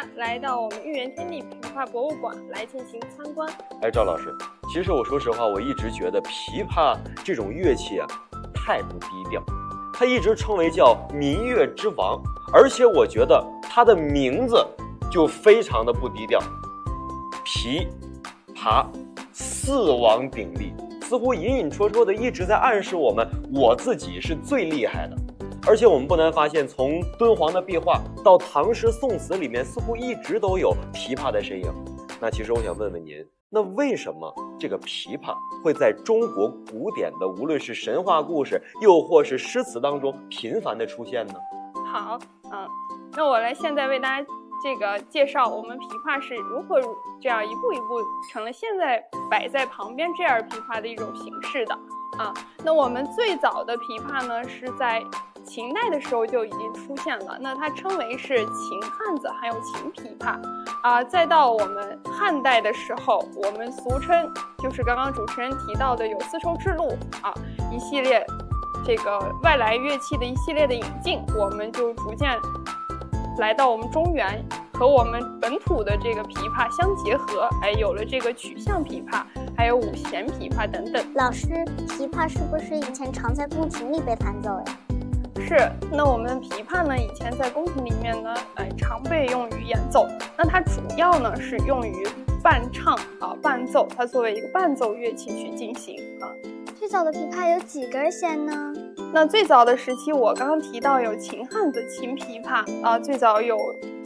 来到我们豫园天地琵琶博物馆来进行参观。 赵老师，其实我说实话，我一直觉得琵琶这种乐器啊，太不低调。它一直称为叫民乐之王，而且我觉得它的名字就非常的不低调。琵琶四王鼎立，似乎隐隐绰绰的一直在暗示我自己是最厉害的。而且我们不难发现，从敦煌的壁画到唐诗宋词里面，似乎一直都有琵琶的身影。那其实我想问问您，那为什么这个琵琶会在中国古典的无论是神话故事又或是诗词当中频繁的出现呢？ 好，那我来现在为大家介绍我们琵琶是如何这样一步一步成了现在摆在旁边这样琵琶的一种形式的那我们最早的琵琶呢是在秦代的时候就已经出现了，那它称为是秦汉子，还有秦琵琶再到我们汉代的时候，我们俗称就是刚刚主持人提到的有丝绸之路一系列这个外来乐器的一系列的引进，我们就逐渐来到我们中原，和我们本土的这个琵琶相结合，有了这个曲项琵琶，还有五弦琵琶等等。 老师，琵琶是不是以前常在宫廷里被弹奏呀？ 是，那我们琵琶呢，以前在宫廷里面呢，常被用于演奏。那它主要呢是用于伴唱伴奏，它作为一个伴奏乐器去进行最早的琵琶有几根弦呢？ 那最早的时期，我刚刚提到有秦汉子秦琵琶最早有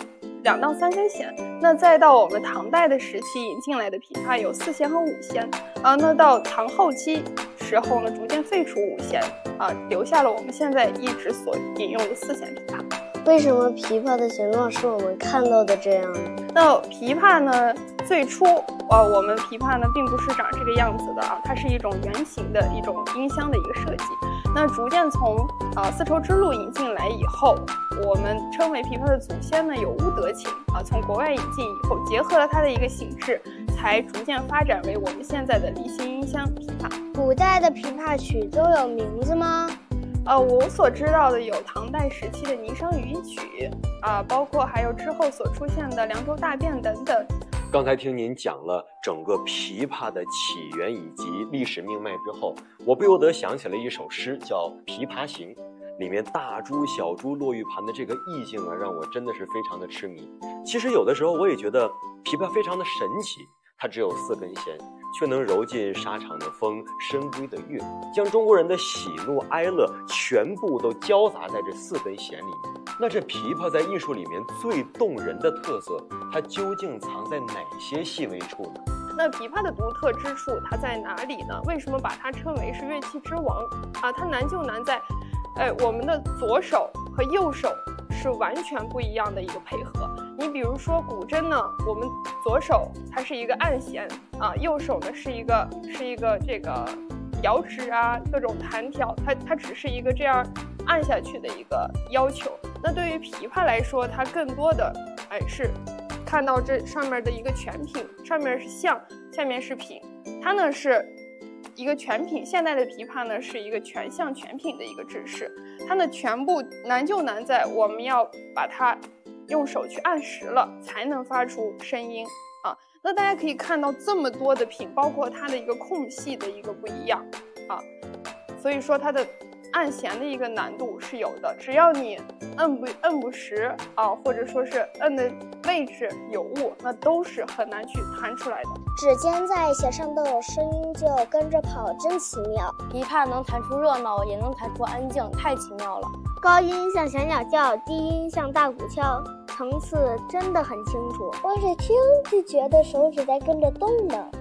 2到3根弦。那再到我们唐代的时期引进来的琵琶有4弦和5弦那到唐后期时候呢，逐渐废除5弦留下了我们现在一直所引用的4弦琵琶。 为什么琵琶的形状是我们看到的这样呢？ 那琵琶呢，最初我们琵琶呢并不是长这个样子的它是一种圆形的一种音箱的一个设计。那逐渐从丝绸之路引进来以后，我们称为琵琶的祖先呢有乌德琴从国外引进以后，结合了它的一个形制，才逐渐发展为我们现在的离心音箱琵琶。 古代的琵琶曲都有名字吗？ 我所知道的有唐代时期的《霓裳羽衣曲》包括还有之后所出现的《凉州大变》等等。 刚才听您讲了整个琵琶的起源以及历史命脉之后，我不由得想起了一首诗，叫《琵琶行》，里面大珠小珠落玉盘的这个意境让我真的是非常的痴迷。其实有的时候我也觉得琵琶非常的神奇，它只有4根弦，却能揉进沙场的风，深闺的月，将中国人的喜怒哀乐全部都交杂在这4根弦里面。那这琵琶在艺术里面最动人的特色，它究竟藏在哪些细微处呢？ 那琵琶的独特之处它在哪里呢？为什么把它称为是乐器之王它难就难在我们的左手和右手是完全不一样的一个配合。你比如说古筝呢，我们左手它是一个按弦右手呢是一个这个摇指各种弹跳，它只是一个这样按下去的一个要求。那对于琵琶来说，它更多的是看到这上面的一个全品，上面是象，下面是品，它呢是一个全品。现代的琵琶呢是一个全象全品的一个制式，它呢全部难就难在我们要把它用手去按实了，才能发出声音那大家可以看到这么多的品，包括它的一个空隙的一个不一样所以说它的按弦的一个难度是有的，只要你摁不实或者说是摁的位置有误，那都是很难去弹出来的。 指尖在弦上都有声音，就跟着跑，真奇妙。 琵琶能弹出热闹，也能弹出安静，太奇妙了。 高音像小鸟叫，低音像大鼓敲，层次真的很清楚。光是听就觉得手指在跟着动呢。